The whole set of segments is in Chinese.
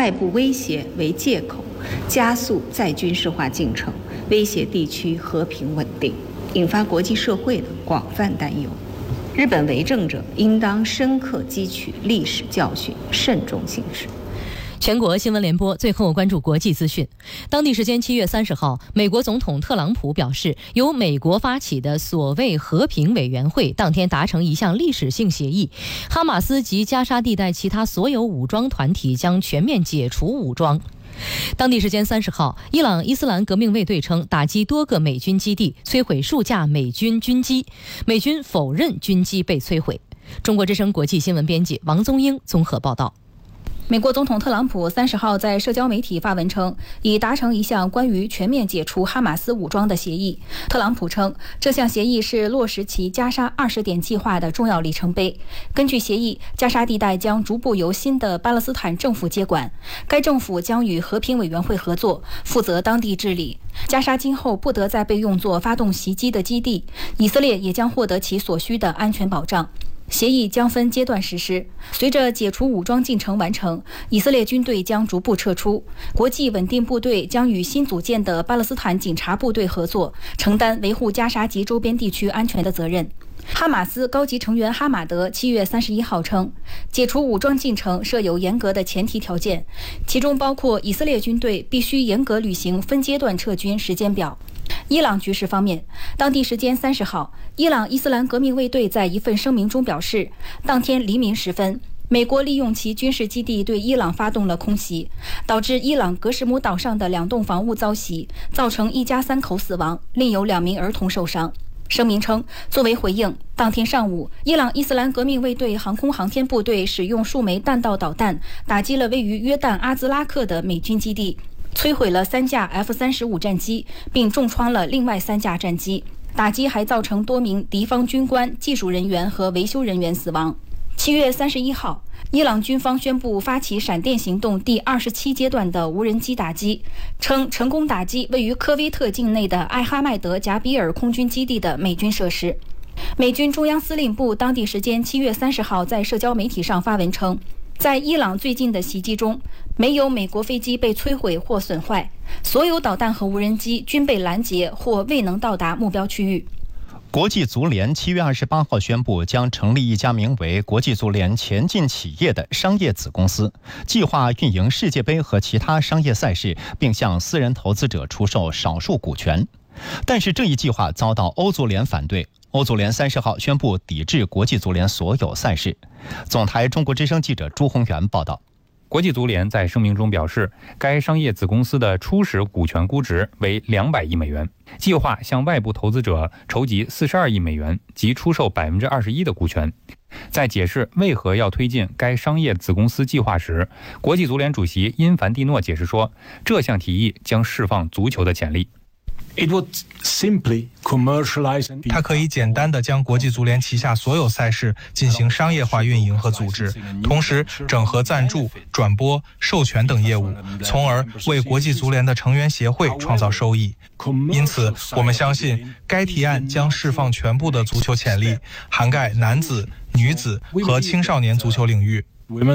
外部威胁为借口，加速再军事化进程，威胁地区和平稳定，引发国际社会的广泛担忧。日本为政者应当深刻汲取历史教训，慎重行事。 全国新闻联播最后关注国际资讯。当地时间7月30号，美国总统特朗普表示，由美国发起的所谓和平委员会当天达成一项历史性协议，哈马斯及加沙地带其他所有武装团体将全面解除武装。当地时间30号，伊朗伊斯兰革命卫队称打击多个美军基地，摧毁数架美军军机，美军否认军机被摧毁。中国之声国际新闻编辑王宗英综合报道。 美国总统特朗普30号在社交媒体发文称，已达成一项关于全面解除哈马斯武装的协议。特朗普称，这项协议是落实其加沙20点计划的重要里程碑。根据协议，加沙地带将逐步由新的巴勒斯坦政府接管，该政府将与和平委员会合作，负责当地治理。加沙今后不得再被用作发动袭击的基地，以色列也将获得其所需的安全保障。协议将分阶段实施，随着解除武装进程完成，以色列军队将逐步撤出，国际稳定部队将与新组建的巴勒斯坦警察部队合作，承担维护加沙及周边地区安全的责任。哈马斯高级成员哈马德7月31号称，解除武装进程设有严格的前提条件，其中包括以色列军队必须严格履行分阶段撤军时间表。伊朗局势方面，当地时间30号，伊朗伊斯兰革命卫队在一份声明中表示，当天黎明时分，美国利用其军事基地对伊朗发动了空袭，导致伊朗格什姆岛上的2栋房屋遭袭，造成一家3口死亡，另有2名儿童受伤。声明称，作为回应，当天上午，伊朗伊斯兰革命卫队航空航天部队使用数枚弹道导弹打击了位于约旦阿兹拉克的美军基地，摧毁了3架 F-35 战机，并重创了另外3架战机。打击还造成多名敌方军官、技术人员和维修人员死亡。7月31号，伊朗军方宣布发起闪电行动第27阶段的无人机打击，称成功打击位于科威特境内的艾哈迈德贾比尔空军基地的美军设施。美军中央司令部当地时间7月30号在社交媒体上发文称，在伊朗最近的袭击中，没有美国飞机被摧毁或损坏，所有导弹和无人机均被拦截或未能到达目标区域。 国际足联7月28号宣布，将成立一家名为国际足联前进企业的商业子公司，计划运营世界杯和其他商业赛事，并向私人投资者出售少数股权。但是这一计划遭到欧足联反对，欧足联30号宣布抵制国际足联所有赛事。总台中国之声记者朱宏元报道。 国际足联在声明中表示，该商业子公司的初始股权估值为200亿美元，计划向外部投资者筹集42亿美元及出售21%的股权。在解释为何要推进该商业子公司计划时，国际足联主席因凡蒂诺解释说，这项提议将释放足球的潜力。 它可以简单地将国际足联旗下所有赛事进行商业化运营和组织，同时整合赞助、转播、授权等业务，从而为国际足联的成员协会创造收益。因此，我们相信该提案将释放全部的足球潜力，涵盖男子、女子和青少年足球领域。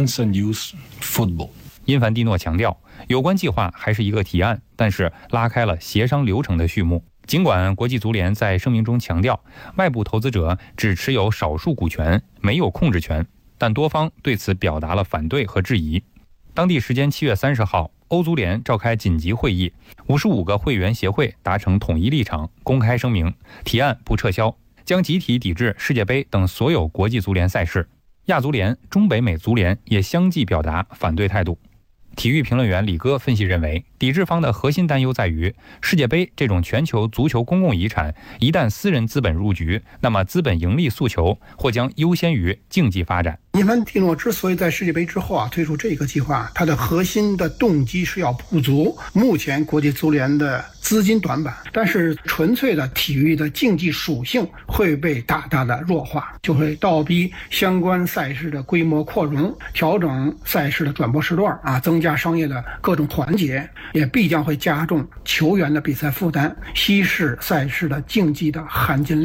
因凡蒂诺强调，有关计划还是一个提案，但是拉开了协商流程的序幕。尽管国际足联在声明中强调，外部投资者只持有少数股权，没有控制权，但多方对此表达了反对和质疑。当地时间7月30号，欧足联召开紧急会议，55个会员协会达成统一立场，公开声明，提案不撤销，将集体抵制世界杯等所有国际足联赛事。亚足联、中北美足联也相继表达反对态度。体育评论员李哥分析认为，抵制方的核心担忧在于，世界杯这种全球足球公共遗产，一旦私人资本入局，那么资本盈利诉求或将优先于竞技发展。 因凡蒂诺之所以在世界杯之后推出这个计划，它的核心的动机是要补足目前国际足联的资金短板，但是纯粹的体育的竞技属性会被大大的弱化，就会倒逼相关赛事的规模扩容，调整赛事的转播时段增加商业的各种环节，也必将会加重球员的比赛负担，稀释赛事的竞技的含金量。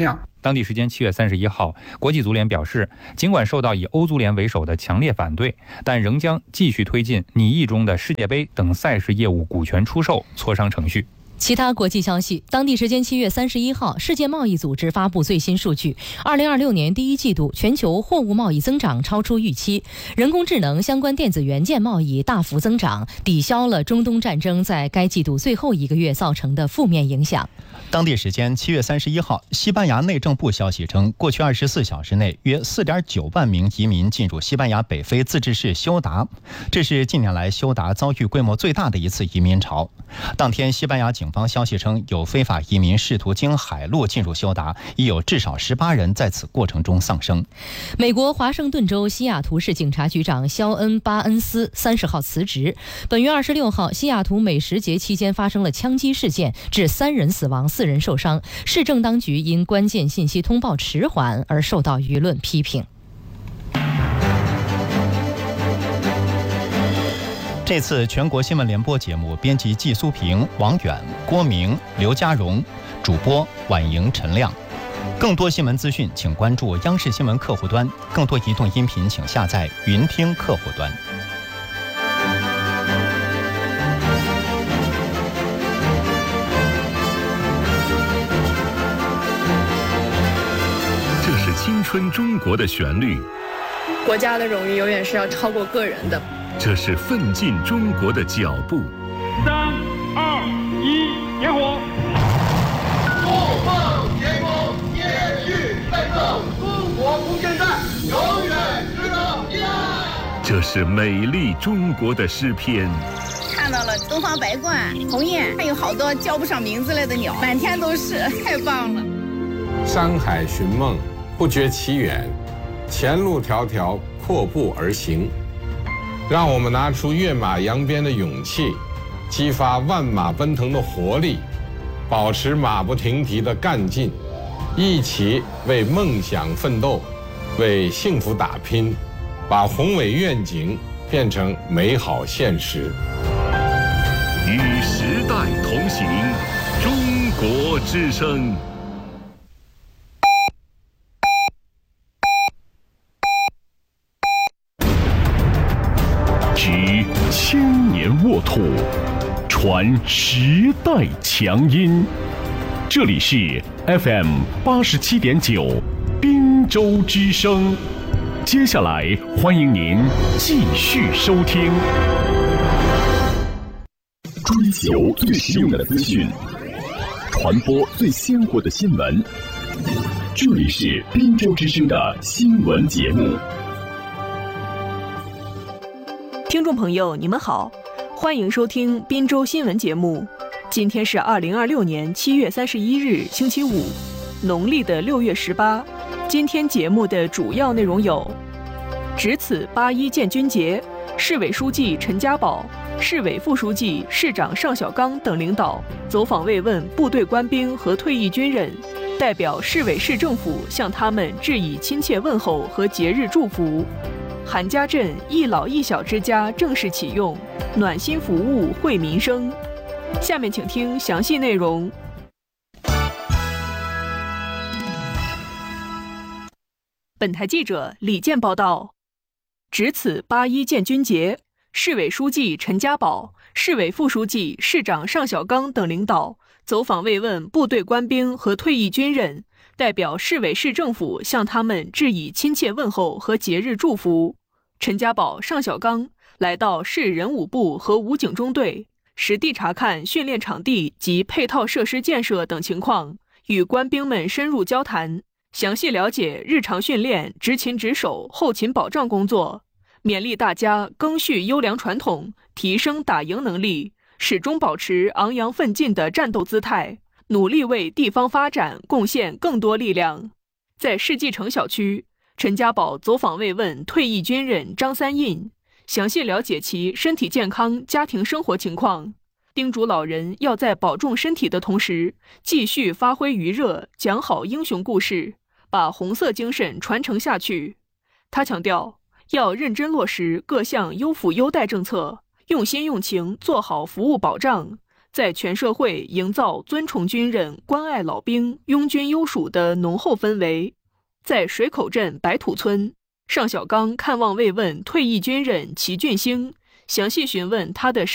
当地时间7月31号，国际足联表示，尽管受到以欧足联为首的强烈反对，但仍将继续推进拟议中的世界杯等赛事业务股权出售磋商程序。 其他国际消息，当地时间7月31号，世界贸易组织发布最新数据，2026年第一季度全球货物贸易增长超出预期，人工智能相关电子元件贸易大幅增长，抵消了中东战争在该季度最后一个月造成的负面影响。 当地时间7月31号，西班牙内政部消息称，过去24小时内，约4.9万名移民进入西班牙北非自治市休达，这是近年来休达遭遇规模最大的一次移民潮。当天，西班牙警方消息称，有非法移民试图经海路进入休达，已有至少18人在此过程中丧生。 美国华盛顿州西雅图市警察局长肖恩·巴恩斯30号辞职。本月26号，西雅图美食节期间发生了枪击事件，致3人死亡，4人受伤。市政当局因关键信息通报迟缓而受到舆论批评。 这次全国新闻联播节目编辑季苏平、王远、郭明、刘家荣，主播婉莹、陈亮。更多新闻资讯请关注央视新闻客户端，更多移动音频请下载云听客户端。 这是青春中国的旋律， 国家的荣誉永远是要超过个人的。 这是奋进中国的脚步。 3、2、1，点火！ 不放天空，继续奋斗，中国空间站永远值得依赖。 这是美丽中国的诗篇。 看到了东方白鹳、鸿雁，还有好多叫不上名字来的鸟，满天都是，太棒了。 山海寻梦，不觉其远，前路迢迢，阔步而行。让我们拿出跃马扬鞭的勇气，激发万马奔腾的活力，保持马不停蹄的干劲，一起为梦想奋斗，为幸福打拼，把宏伟愿景变成美好现实。 与时代同行，中国之声。执千年沃土，传时代强音。这里是 FM 87.9滨州之声。接下来欢迎您继续收听。追求最实用的资讯，传播最鲜活的新闻。这里是滨州之声的新闻节目。 听众朋友，你们好，欢迎收听滨州新闻节目。今天是2026年7月31日，星期五，农历的6月18。今天节目的主要内容有：值此8·1建军节，市委书记陈家宝、市委副书记、市长尚小刚等领导走访慰问部队官兵和退役军人，代表市委市政府向他们致以亲切问候和节日祝福。韩家镇一老一小之家正式启用，暖心服务惠民生。下面请听详细内容。本台记者李健报道：值此8·1建军节，市委书记陈家宝、市委副书记、市长尚小刚等领导走访慰问部队官兵和退役军人，代表市委市政府向他们致以亲切问候和节日祝福。陈家宝、尚小刚来到市人武部和武警中队，实地查看训练场地及配套设施建设等情况，与官兵们深入交谈，详细了解日常训练、执勤值守、后勤保障工作，勉励大家赓续优良传统，提升打赢能力，始终保持昂扬奋进的战斗姿态，努力为地方发展贡献更多力量。在世纪城小区，陈家宝走访慰问退役军人张三印，详细了解其身体健康、家庭生活情况，叮嘱老人要在保重身体的同时，继续发挥余热，讲好英雄故事，把红色精神传承下去。他强调，要认真落实各项优抚优待政策，用心用情做好服务保障， 在全社会营造尊崇军人、关爱老兵、拥军优属的浓厚氛围。在水口镇白土村，尚小刚看望慰问退役军人齐俊兴，详细询问他的